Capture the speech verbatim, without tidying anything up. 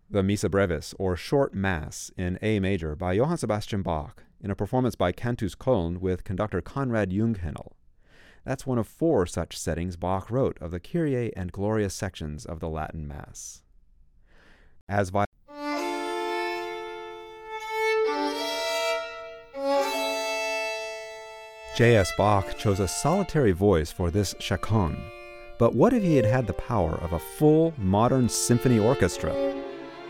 the Missa Brevis, or Short Mass, in A major by Johann Sebastian Bach, in a performance by Cantus Köln with conductor Konrad Junghänel. That's one of four such settings Bach wrote of the Kyrie and Gloria sections of the Latin Mass. As vi- J S. Bach chose a solitary voice for this chaconne, but what if he had had the power of a full, modern symphony orchestra?